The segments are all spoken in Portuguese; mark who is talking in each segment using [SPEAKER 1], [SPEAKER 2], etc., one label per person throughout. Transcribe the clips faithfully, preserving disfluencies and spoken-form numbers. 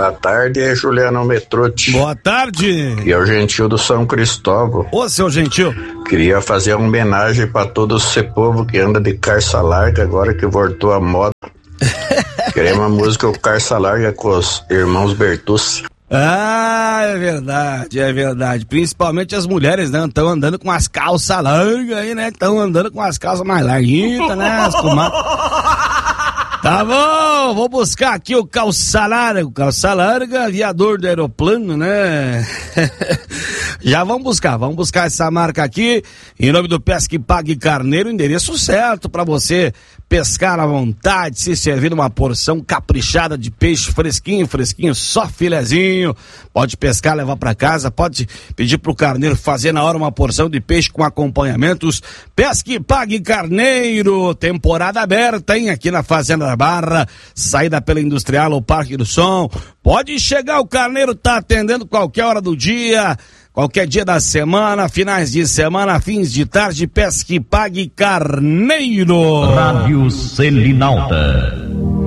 [SPEAKER 1] Boa tarde, é Juliano Metrute.
[SPEAKER 2] Boa tarde.
[SPEAKER 1] E é o Gentil do São Cristóvão.
[SPEAKER 2] Ô, seu Gentil.
[SPEAKER 1] Queria fazer uma homenagem pra todo esse povo que anda de carça larga, agora que voltou a moda. Queria uma música, o Carça Larga com os irmãos Bertucci.
[SPEAKER 2] Ah, é verdade, é verdade. Principalmente as mulheres, né? Estão andando com as calças largas aí, né? Estão andando com as calças mais larguitas, né? As comadres. Tá bom, vou buscar aqui o Calça Larga, o Calça Larga, aviador do aeroplano, né? Já vamos buscar, vamos buscar essa marca aqui, em nome do Pesque Pague Carneiro, endereço certo pra você pescar à vontade, se servir numa porção caprichada de peixe fresquinho, fresquinho, só filezinho, pode pescar, levar pra casa, pode pedir pro carneiro fazer na hora uma porção de peixe com acompanhamentos. Pesque Pague Carneiro, temporada aberta, hein, aqui na Fazenda da Barra, saída pela Industrial ou Parque do Som, pode chegar, o carneiro tá atendendo qualquer hora do dia, qualquer dia da semana, finais de semana, fins de tarde, Pesque Pague Carneiro.
[SPEAKER 3] Rádio Selinalta.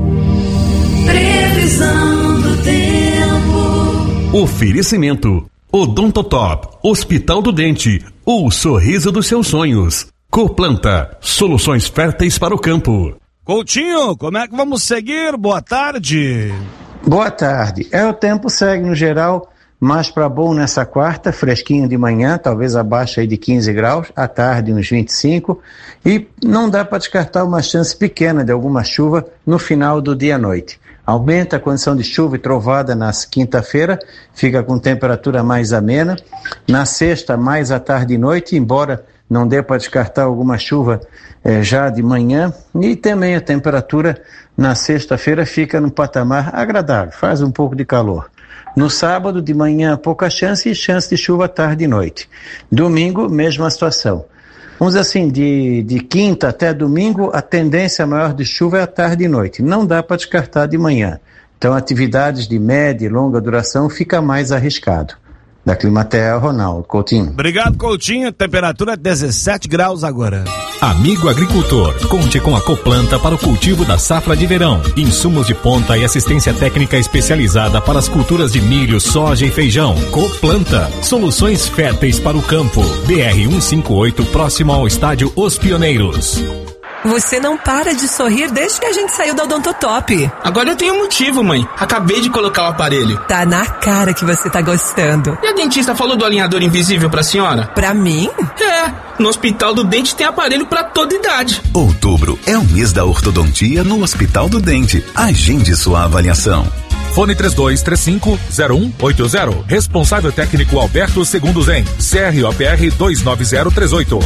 [SPEAKER 4] Previsão do tempo.
[SPEAKER 3] Oferecimento Odontotop, Hospital do Dente, o sorriso dos seus sonhos. Coplanta, soluções férteis para o campo.
[SPEAKER 2] Coutinho, como é que vamos seguir? Boa tarde.
[SPEAKER 5] Boa tarde. É, o tempo segue no geral mais para bom nessa quarta, fresquinho de manhã, talvez abaixo aí de quinze graus, à tarde uns vinte e cinco, e não dá para descartar uma chance pequena de alguma chuva no final do dia à noite. Aumenta a condição de chuva e trovada na quinta-feira, fica com temperatura mais amena. Na sexta, mais à tarde e noite, embora não dê para descartar alguma chuva eh, já de manhã. E também a temperatura na sexta-feira fica num patamar agradável, faz um pouco de calor. No sábado, de manhã, pouca chance e chance de chuva à tarde e noite. Domingo, mesma situação. Vamos dizer assim, de, de quinta até domingo, a tendência maior de chuva é à tarde e noite. Não dá para descartar de manhã. Então, atividades de média e longa duração fica mais arriscado. Da Climatea, Ronaldo Coutinho.
[SPEAKER 2] Obrigado, Coutinho. Temperatura dezessete graus agora.
[SPEAKER 6] Amigo agricultor, conte com a Coplanta para o cultivo da safra de verão. Insumos de ponta e assistência técnica especializada para as culturas de milho, soja e feijão. Coplanta, soluções férteis para o campo. B R cento e cinquenta e oito, próximo ao estádio Os Pioneiros.
[SPEAKER 7] Você não para de sorrir desde que a gente saiu da Odontotop.
[SPEAKER 8] Agora eu tenho motivo, mãe. Acabei de colocar o aparelho.
[SPEAKER 7] Tá na cara que você tá gostando.
[SPEAKER 8] E a dentista falou do alinhador invisível pra senhora?
[SPEAKER 7] Pra mim?
[SPEAKER 8] É, no Hospital do Dente tem aparelho pra toda idade.
[SPEAKER 9] Outubro é o mês da ortodontia no Hospital do Dente. Agende sua avaliação.
[SPEAKER 6] Fone três dois três cinco, zero um oito zero. Responsável técnico Alberto Segundo Zen. C R O P R dois nove zero três oito.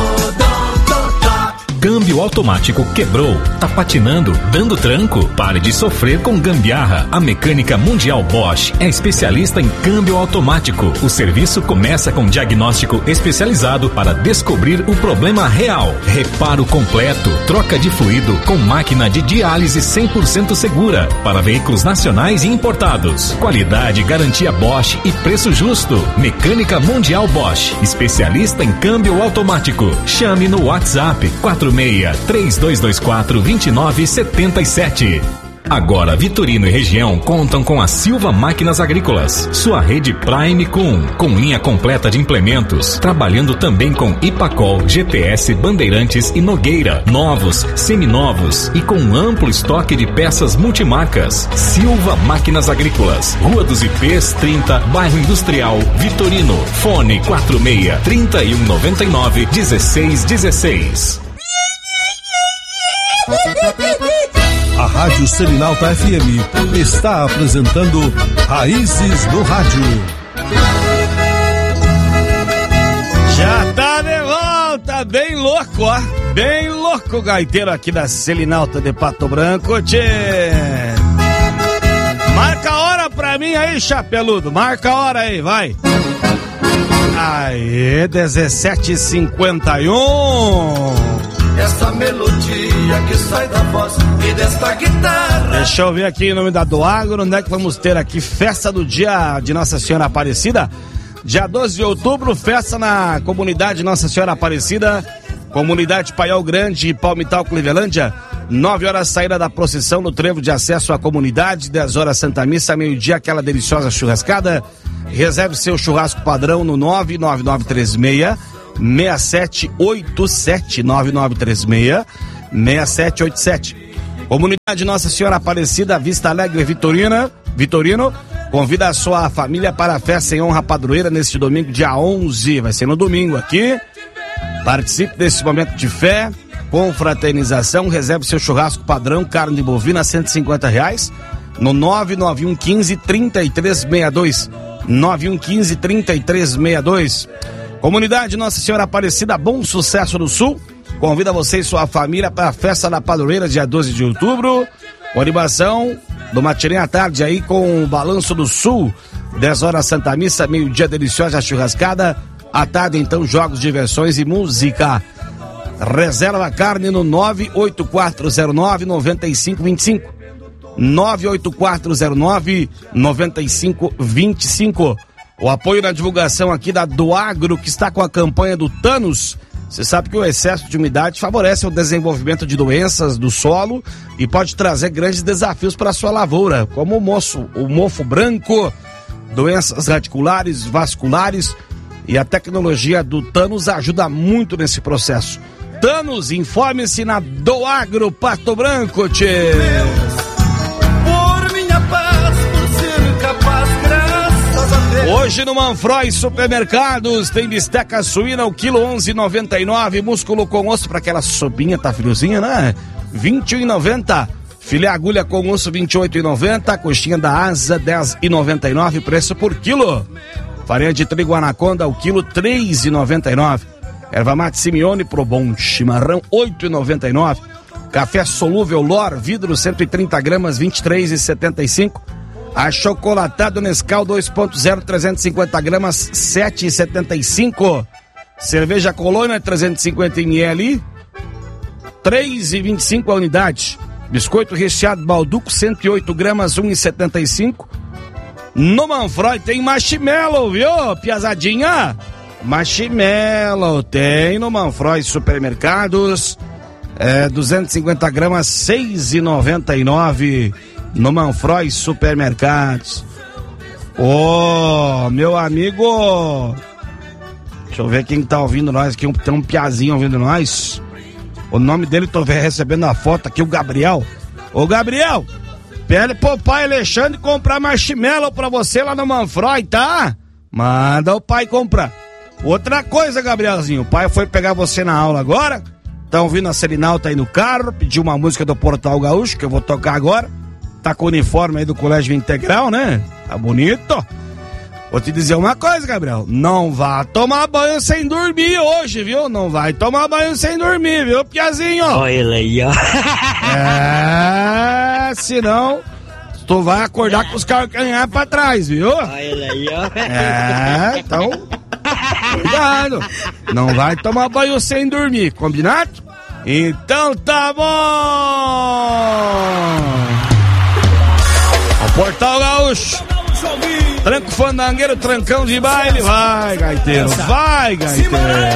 [SPEAKER 6] Câmbio automático quebrou, tá patinando, dando tranco? Pare de sofrer com gambiarra. A Mecânica Mundial Bosch é especialista em câmbio automático. O serviço começa com diagnóstico especializado para descobrir o problema real. Reparo completo, troca de fluido com máquina de diálise cem por cento segura para veículos nacionais e importados. Qualidade, garantia Bosch e preço justo. Mecânica Mundial Bosch, especialista em câmbio automático. Chame no WhatsApp quatro seis, três dois dois quatro, dois nove sete sete. Agora, Vitorino e região contam com a Silva Máquinas Agrícolas, sua rede Prime Com, com linha completa de implementos, trabalhando também com Ipacol, G P S, Bandeirantes e Nogueira, novos, seminovos e com amplo estoque de peças multimarcas. Silva Máquinas Agrícolas, Rua dos Ipês trinta, Bairro Industrial, Vitorino, fone quatro seis, trinta e um, noventa e nove, dezesseis dezesseis.
[SPEAKER 10] A Rádio Selinalta F M está apresentando Raízes do Rádio.
[SPEAKER 2] Já tá de volta, bem louco, ó. Bem louco o gaiteiro aqui da Selinalta de Pato Branco, tchê. Marca a hora pra mim aí, chapeludo. Marca a hora aí, vai. Aê, dezessete e cinquenta e um.
[SPEAKER 4] Essa melodia que sai da voz e desta guitarra.
[SPEAKER 2] Deixa eu ver aqui em nome da do Agro, onde é que vamos ter aqui festa do dia de Nossa Senhora Aparecida? Dia doze de outubro, festa na comunidade Nossa Senhora Aparecida, comunidade Paiol Grande, Palmital, Clevelândia. nove horas saída da procissão no trevo de acesso à comunidade, dez horas Santa Missa, meio-dia aquela deliciosa churrascada. Reserve seu churrasco padrão no nove nove nove três seis, seis sete oito sete, nove nove três seis, seis sete oito sete. Comunidade Nossa Senhora Aparecida, Vista Alegre, Vitorina, Vitorino, convida a sua família para a festa em honra padroeira neste domingo, dia onze, vai ser no domingo aqui. Participe desse momento de fé, confraternização, reserve seu churrasco padrão, carne de bovina, cento e cinquenta reais, no nove nove um um cinco, três três seis dois, nove um um cinco, três três seis dois. Comunidade Nossa Senhora Aparecida, Bom Sucesso do Sul, convida você e sua família para a festa da padroeira, dia doze de outubro, com animação do matinê à tarde aí com o Balanço do Sul, dez horas Santa Missa, meio-dia deliciosa churrascada, à tarde então jogos, diversões e música. Reserva a carne no nove oito quatro zero nove, nove cinco dois cinco, nove oito quatro zero nove, nove cinco dois cinco. O apoio na divulgação aqui da Doagro, que está com a campanha do Thanos. Você sabe que o excesso de umidade favorece o desenvolvimento de doenças do solo e pode trazer grandes desafios para a sua lavoura, como o moço, o mofo branco, doenças radiculares, vasculares, e a tecnologia do Thanos ajuda muito nesse processo. Thanos, informe-se na Doagro Pato Branco, tchê.
[SPEAKER 4] Por minha paz, por ser capaz, graças a Deus.
[SPEAKER 2] Hoje no Manfroy Supermercados tem bisteca suína, o quilo onze e noventa e nove, músculo com osso para aquela sopinha, tá friozinha, né? vinte e um e noventa. Filé agulha com osso, vinte e oito e noventa. Coxinha da asa, dez e noventa e nove, preço por quilo. Farinha de trigo Anaconda, o quilo, três e noventa e nove. Erva mate Simeone Pro Bom chimarrão, oito e noventa e nove. Café solúvel Lor, vidro, cento e trinta gramas, vinte e três e setenta e cinco. Achocolatado Nescau dois ponto zero, trezentos e cinquenta gramas, sete e setenta e cinco. Cerveja Colônia, trezentos e cinquenta mililitros, três e vinte e cinco a unidade. Biscoito recheado Balduco, cento e oito gramas, um e setenta e cinco. No Manfroy tem marshmallow, viu, piazadinha? Marshmallow tem no Manfroy Supermercados, é, duzentos e cinquenta gramas, seis e noventa e nove. No Manfroy Supermercados. Ô, oh, meu amigo, deixa eu ver quem tá ouvindo nós aqui, tem um piazinho ouvindo nós. O nome dele, tô recebendo a foto aqui, o Gabriel. Ô Gabriel, pede pro pai Alexandre comprar marshmallow pra você lá no Manfroy, tá? Manda o pai comprar. Outra coisa, Gabrielzinho, o pai foi pegar você na aula agora, tá ouvindo a Selinalta aí no carro, pediu uma música do Portal Gaúcho, que eu vou tocar agora. Tá com o uniforme aí do Colégio Integral, né? Tá bonito. Vou te dizer uma coisa, Gabriel, não vá tomar banho sem dormir hoje, viu? Não vai tomar banho sem dormir, viu, piazinho? Olha ele aí, ó. É, senão tu vai acordar com os calcanhares pra trás, viu? Olha ele aí, ó. É, então, cuidado. Não vai tomar banho sem dormir, combinado? Então tá bom. O Portal Gaúcho, tranco fandangueiro, trancão de baile, vai, gaiteiro, vai, gaiteiro.